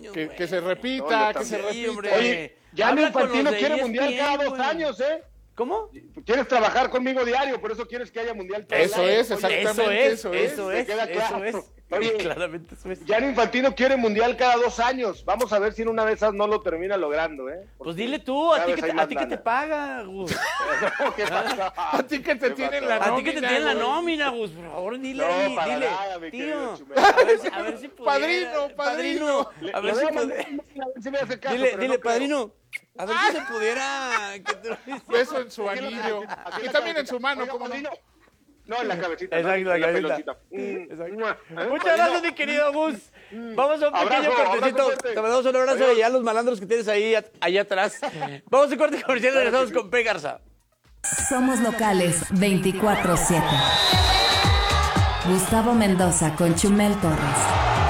años, Que se repita, que se repita. Hombre. Oye, Gianni Habla con Infantino los de quiere mundial ESPN, cada 2 güey. años, ¿eh? ¿Cómo? Quieres trabajar conmigo diario, por eso quieres que haya mundial cada Eso año. es, Oye, exactamente, Eso Me es. queda claro. Oye, claramente eso es. Gianni Infantino quiere mundial cada 2 años. Vamos a ver si en una de esas no lo termina logrando, ¿eh? Pues Porque dile tú, a cada ti, vez que hay te, más a ti que te lana. paga, Gus. ¿Qué pasa? A ti que te ¿Qué tienen pasó? la A ti que te tienen la güey. nómina, Gus. Por favor, dile No, ahí, para dile. nada, mi querido Tío, Chumel. a ver si pudiera. Padrino. A ver si Le voy a pudiera. mandar a ver si me hace caso, Dile, pero dile, no creo. padrino. A ver si se pudiera. que te lo dice. Beso en su anillo. Aquí Y la también en cabecita. su mano, Oiga, ¿cómo no? padrino. No, en la cabecita. Exacto, ¿no? la En cabecita. pelotita. Muchas gracias, mi querido Gus. Vamos a un pequeño Abrazo, cortecito. abrazo fuerte. Te mandamos un abrazo Adiós. y a los malandros que tienes ahí allá atrás. Vamos a un corte comercial y regresamos con P. Garza. Somos locales 24/7. Gustavo Mendoza con Chumel Torres.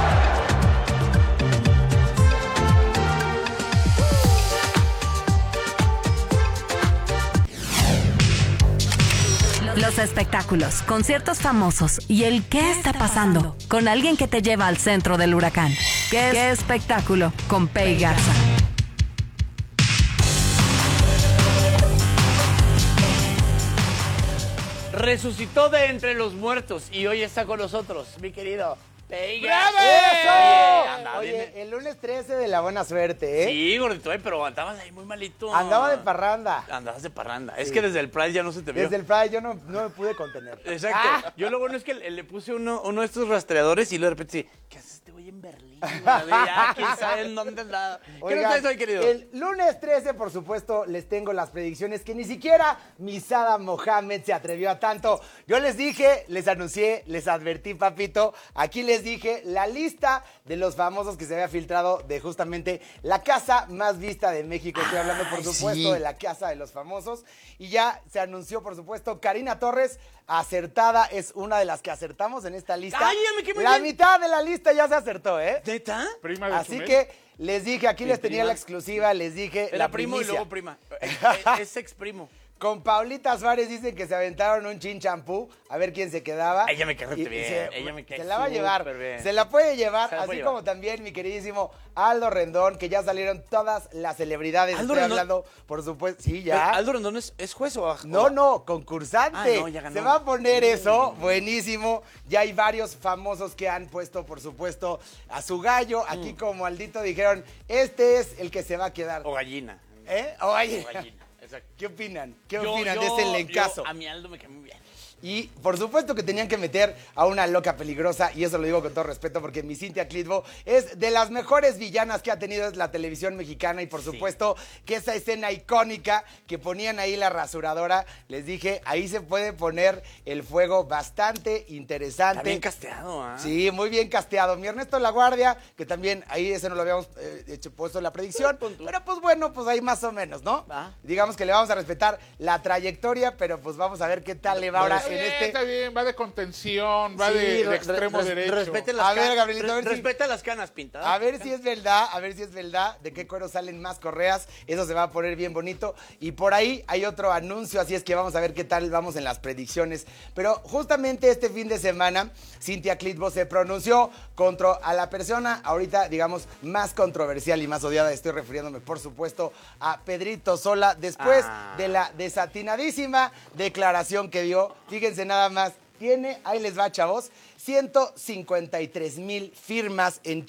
Los espectáculos, conciertos famosos y el qué está pasando con alguien que te lleva al centro del huracán. ¿Qué espectáculo? Con Pei Garza. Resucitó de entre los muertos y hoy está con nosotros, mi querido P. ¡Bravo! Oye, anda, Oye, viene- el lunes 13 de la buena suerte, ¿eh? Sí, gordito, pero andabas ahí muy malito. Andaba de parranda. Andabas de parranda. Es que desde el Pride ya no se te vio. Desde el Pride yo no me pude contener. Exacto. Yo lo bueno es que le puse uno de estos rastreadores y luego de repente sí, ¿qué haces este güey en Berlín? Ya, quién sabe en dónde anda. ¿Qué nos Oigan, traes hoy, querido? el lunes 13, por supuesto, les tengo las predicciones que ni siquiera Misada Mohamed se atrevió a tanto. Yo les dije, les anuncié, les advertí, papito. Aquí les dije la lista de los famosos que se había filtrado de justamente la casa más vista de México. Estoy hablando, por supuesto, de la casa de los famosos. Y ya se anunció, por supuesto, Karina Torres, acertada, es una de las que acertamos en esta lista. ¡Ay, ya me quedé muy La bien! mitad de la lista ya se acertó, ¿eh? ¿Neta? Prima de Así Chumel. que les dije, aquí les tenía prima. la exclusiva, les dije Era la primo y primicia. luego prima. Es ex primo. Con Paulita Suárez dicen que se aventaron un chin champú, a ver quién se quedaba. Ella me cae Y bien, ella me cae Se la va a llevar, súper bien. se la puede llevar, Se la así puede llevar. como también mi queridísimo Aldo Rendón, que ya salieron todas las celebridades. ¿Aldo Estoy Rendón? hablando, por supuesto, sí, ya. ¿Aldo Rendón es juez o No, concursante. Ah, no, ya ganó. Se va a poner eso, buenísimo. Ya hay varios famosos que han puesto, por supuesto, a su gallo. Aquí como Aldito dijeron, este es el que se va a quedar. O gallina. ¿Eh? Oye, O gallina, exacto. ¿qué opinan? ¿Qué Yo- opinan yo- de ese lencazo? A mi Aldo me cae muy bien. Y por supuesto que tenían que meter a una loca peligrosa, y eso lo digo con todo respeto porque mi Cintia Clitbo es de las mejores villanas que ha tenido la televisión mexicana, y por supuesto que esa escena icónica que ponían ahí la rasuradora, les dije, ahí se puede poner el fuego bastante interesante. Está bien casteado, ¿ah? Sí, muy bien casteado. Mi Ernesto La Guardia, que también ahí ese no lo habíamos puesto en la predicción. Pero pues bueno, pues ahí más o menos, ¿no? Va. Digamos que le vamos a respetar la trayectoria, pero pues vamos a ver qué tal le va ahora Está en bien, este. está bien, va de contención, va Sí, de extremo derecho. Respete A ver, Gabrielito, a ver si- respeta las canas pintadas. A ver si es verdad, de qué cuero salen más correas. Eso se va a poner bien bonito. Y por ahí hay otro anuncio, así es que vamos a ver qué tal vamos en las predicciones. Pero justamente este fin de semana, Cintia Clitbo se pronunció contra a la persona ahorita, digamos, más controversial y más odiada. Estoy refiriéndome, por supuesto, a Pedrito Sola, después de la desatinadísima declaración que dio. Fíjense nada más, tiene, ahí les va, chavos, 153,000 firmas en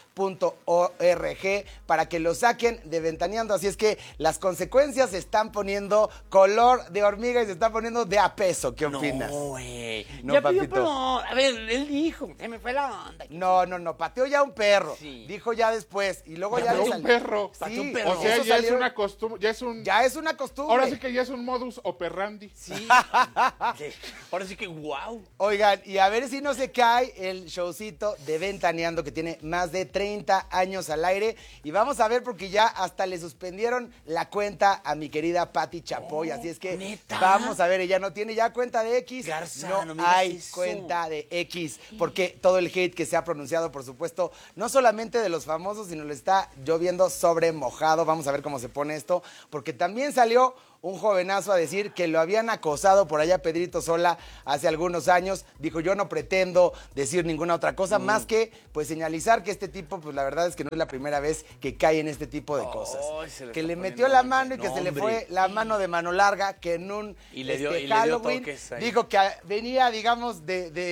change.org para que lo saquen de Ventaneando. Así es que las consecuencias se están poniendo color de hormiga y se están poniendo de a peso. ¿Qué opinas? No, güey. No, Ya pidió papito. perdón. A ver, él dijo, se me fue la onda. No, pateó ya un perro. Sí. Dijo ya después y luego ya Pateó le un salió. perro. Pateó un Sí, perro. O sea, eso ya es salieron- una costumbre, ya es un... Ya es una costumbre. Ahora sí que ya es un modus operandi. Sí. Sí. Ahora sí que, wow. Oigan, y a ver si no se cae el showcito de Ventaneando, que tiene más de 30 años al aire. Y vamos a ver porque ya hasta le suspendieron la cuenta a mi querida Patti Chapoy. Así es que ¿neta? vamos a ver, ella no tiene ya cuenta de X. Garza, no no me digas hay eso. cuenta de X. Porque todo el hate que se ha pronunciado, por supuesto, no solamente de los famosos, sino le está lloviendo sobre mojado. Vamos a ver cómo se pone esto. Porque también salió un jovenazo a decir que lo habían acosado por allá Pedrito Sola hace algunos años. Dijo, yo no pretendo decir ninguna otra cosa más que pues señalizar que este tipo, pues la verdad es que no es la primera vez que cae en este tipo de cosas. Que le metió la mano y que se le fue la mano de mano larga, que en un y le dio Halloween toques ahí. dijo que venía, digamos,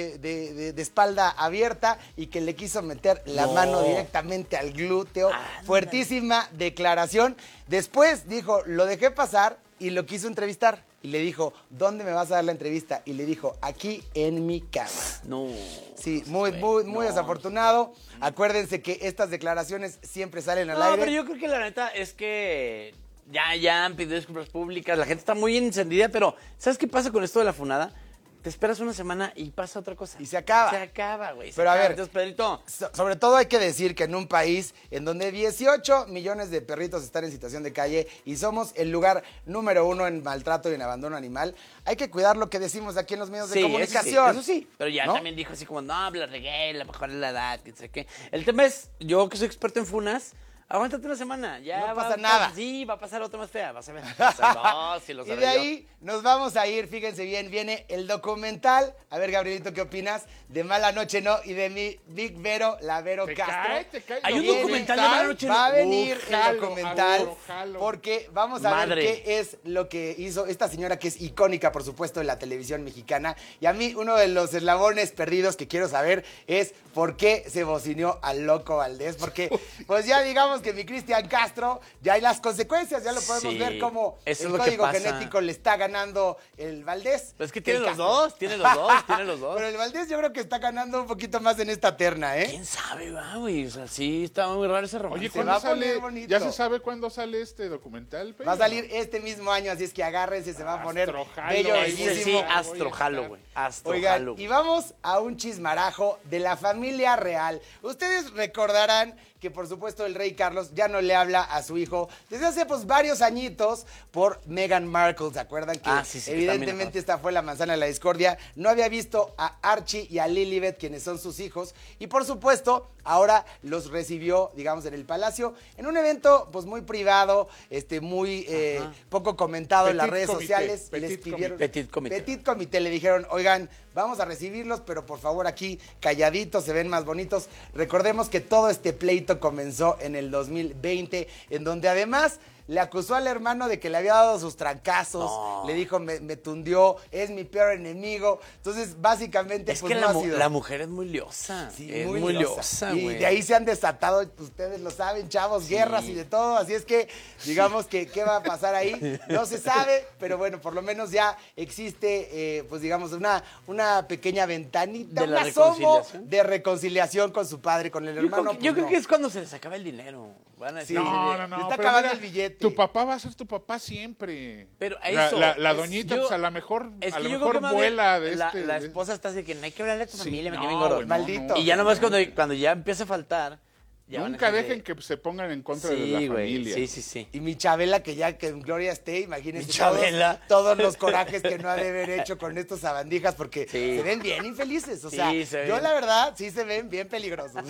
de espalda abierta y que le quiso meter la mano directamente al glúteo. Fuertísima declaración. Después dijo, lo dejé pasar y lo quiso entrevistar. Y le dijo, ¿dónde me vas a dar la entrevista? Y le dijo, aquí en mi cama. No. Sí, muy desafortunado. Acuérdense que estas declaraciones siempre salen al aire. No, pero yo creo que la neta es que ya han pedido disculpas públicas, la gente está muy encendida, pero ¿sabes qué pasa con esto de la funada? Te esperas una semana y pasa otra cosa. Y se acaba. Se acaba, güey. Pero a ver, entonces, Pedrito, sobre todo hay que decir que en un país en donde 18 millones de perritos están en situación de calle y somos el lugar número 1 en maltrato y en abandono animal, hay que cuidar lo que decimos aquí en los medios de comunicación. Eso sí. Pero ya ¿no? también dijo así como, no, la regué, la mejor es la edad, que no sé qué. El tema es, yo que soy experto en funas, aguántate una semana, ya no va pasa a nada. Sí, va a pasar otra más fea, vas a ver. No, si lo Y sabré de ahí nos vamos a ir, fíjense bien, viene el documental. A ver, Gabrielito, ¿qué opinas? De Mala Noche No y de mi Big Vero, la Vero Castro. Te cae. Hay un Viene- documental de Mala Noche No. Va a venir Jalo, el documental jalo. porque vamos a Madre. ver qué es lo que hizo esta señora que es icónica, por supuesto, en la televisión mexicana. Y a mí uno de los eslabones perdidos que quiero saber es por qué se bocineó al Loco Valdés. Porque pues ya digamos que mi Cristian Castro, ya hay las consecuencias, ya lo podemos Sí, ver como eso es el lo que código pasa. genético le está ganando el Valdés. Pero es que el tiene los Castro. dos, tiene los dos. Pero el Valdés yo creo que está ganando un poquito más en esta terna, ¿eh? ¿Quién sabe, güey? O sea, sí, está muy raro ese romance. Oye, Se va ¿cuándo a poner sale? bonito. ¿Ya se sabe cuándo sale este documental? Va a salir este mismo año, así es que agárrense, se va a poner Astrojalo, bello, ahí Ese bellísimo. sí, astrojalo, güey. Astrojalo. Oigan, y vamos a un chismarajo de la familia real. Ustedes recordarán que, por supuesto, el rey Carlos ya no le habla a su hijo desde hace, pues, varios añitos por Meghan Markle. ¿Se acuerdan que Sí, que evidentemente esta fue la manzana de la discordia? No había visto a Archie y a Lilibet, quienes son sus hijos, y, por supuesto, ahora los recibió, digamos, en el palacio, en un evento, pues, muy privado, muy poco comentado en las Petit redes comité, sociales. petit Les pidieron... Petit comité. Petit comité, le dijeron, oigan, vamos a recibirlos, pero por favor aquí calladitos, se ven más bonitos. Recordemos que todo este pleito comenzó en el 2020, en donde además le acusó al hermano de que le había dado sus trancazos, le dijo, me tundió, es mi peor enemigo. Entonces, básicamente, Es pues que no ha sido. la mujer es muy liosa. Sí, es muy liosa, y güey. de ahí se han desatado, ustedes lo saben, chavos, guerras y de todo. Así es que, digamos que, ¿qué va a pasar ahí? No se sabe, pero bueno, por lo menos ya existe, pues digamos, una pequeña ventanita, ¿De la un asomo reconciliación? de reconciliación con su padre, con el hermano. Yo creo pues, que no. es cuando se les acaba el dinero. Van a decir, No. Está pero acabando el billete. Tu papá va a ser tu papá siempre. Pero a La- eso, La es- doñita, yo- pues a lo mejor, Es a que lo yo creo mejor que más vuela bien de este. la de- esposa está así que no hay que hablarle a tu Sí, familia, me no, cae bien gordo. güey, Maldito. Y ya nomás cuando ya empieza a faltar, ya van a Nunca decir dejen que se pongan en contra de Sí, la güey. familia. Sí. Y mi Chabela, que ya que en Gloria esté, imagínense Mi Chabela. todos los corajes que no ha de haber hecho con estos sabandijas, porque Sí. se ven bien infelices. O Sí, sea, se yo ven. la verdad sí se ven bien peligrosos.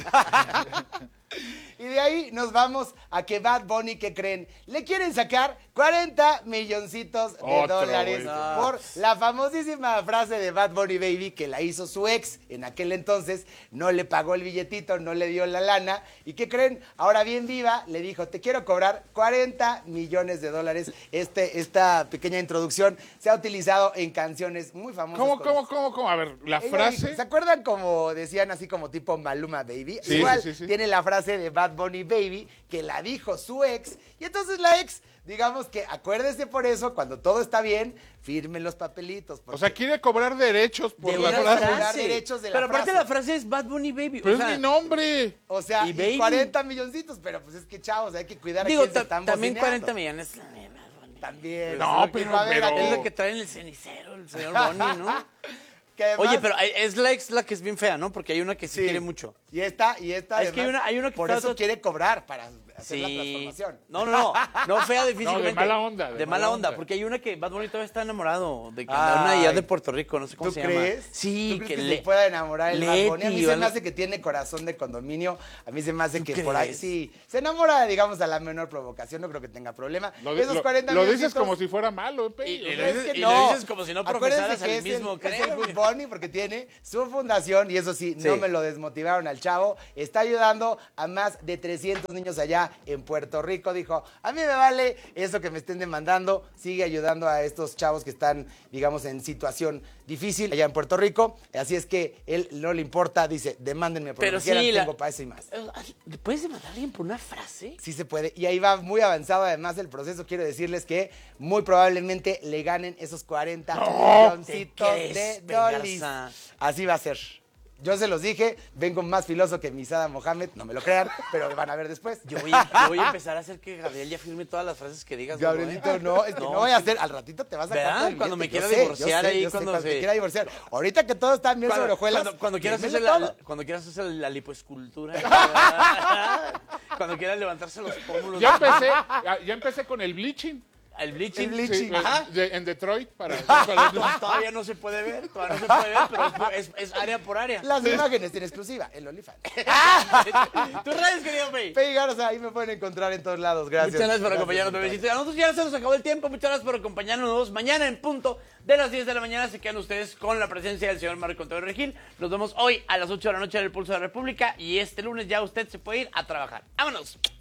Y de ahí nos vamos a que Bad Bunny, ¿qué creen? Le quieren sacar 40 milloncitos de Otro, dólares güey. por la famosísima frase de Bad Bunny Baby que la hizo su ex en aquel entonces. No le pagó el billetito, no le dio la lana. ¿Y qué creen? Ahora bien viva, le dijo, te quiero cobrar 40 millones de dólares. Esta pequeña introducción se ha utilizado en canciones muy famosas. ¿Cómo? A ver, la Ella frase. dijo, ¿se acuerdan como decían así como tipo Maluma Baby? Sí, Igual sí. tiene la frase de Bad Bunny Baby que la dijo su ex y entonces la ex, digamos que acuérdese por eso, cuando todo está bien, firmen los papelitos. O sea, quiere cobrar derechos por De la una frase. frase. derechos de la Pero aparte frase. la frase es Bad Bunny Baby. Pero o sea, es mi nombre. O sea, Y y Baby. 40 milloncitos, pero pues es que chavos, hay que cuidar digo, a quien se están también bocineando. 40 millones. la de Bad Bunny. También. No, es lo que pero- va a haber pero- aquí. Es lo que trae en el cenicero el señor Bonnie, ¿no? Que además- Oye, pero es la ex la que es bien fea, ¿no? Porque hay una que sí, Sí. quiere mucho. Y esta Es que además, hay una que por está eso otra- quiere cobrar para hacer la transformación. No fea difícilmente. de mala onda, De mala onda, porque hay una que Bad Bunny todavía está enamorado de Ay. una allá de Puerto Rico, no sé cómo ¿Tú se crees? llama. Sí, ¿Tú crees que se pueda enamorar el Bad Bunny? A mí Leti, se o me algo- hace que tiene corazón de condominio. A mí se me hace ¿Tú que por ahí crees? sí. Se enamora, digamos, a la menor provocación. No creo que tenga problema. Esos 40 lo dices milloncitos- como si fuera malo, Pepe. Y O lo sea, dices- Es que y lo dices como si no Acuérdense profesaras que el es mismo es credo, el güey. Good Bunny porque tiene su fundación y eso sí, Sí. no me lo desmotivaron al chavo. Está ayudando a más de 300 niños allá en Puerto Rico. Dijo, a mí me vale eso que me estén demandando. Sigue ayudando a estos chavos que están, digamos, en situación difícil allá en Puerto Rico. Así es que él no le importa. Dice, demándenme por lo Pero que quieran, sí, tengo para eso y más. ¿Le puedes demandar a alguien por una frase? Sí se puede. Y ahí va muy avanzado además el proceso. Quiero decirles que muy probablemente le ganen esos 40 milloncitos ¿Te de crees, dólares. Pegarza? Así va a ser. Yo se los dije, vengo más filoso que Misada Mohamed, no me lo crean, pero van a ver después. Yo voy a empezar a hacer que Gabriel ya firme todas las frases que digas. Gabrielito, no, es que no voy a hacer, al ratito te vas a ¿Verdad? sacar todo el Cuando me billete. quiera Yo sé, divorciar yo sé, ahí, yo sé, cuando te se- quiera divorciar. Ahorita que todo está bien sobre hojuelas. Cuando quieras hacer dímelo todo. cuando quieras hacer la lipoescultura. Cuando quieras levantarse los pómulos. ya empecé con el bleaching. El bleaching. El bleaching. Sí, Ajá. en Detroit para Todavía no se puede ver, pero es área por área. Las imágenes en exclusiva, en OnlyFans. Tus redes, querido Pei. Pei Garza, ahí me pueden encontrar en todos lados. Gracias. Muchas gracias por acompañarnos, bebecitos. A nosotros ya se nos acabó el tiempo. Muchas gracias por acompañarnos. Mañana en punto de las 10 de la mañana se quedan ustedes con la presencia del señor Marco Antonio Regil. Nos vemos hoy a las 8 de la noche en el Pulso de la República y este lunes ya usted se puede ir a trabajar. ¡Vámonos!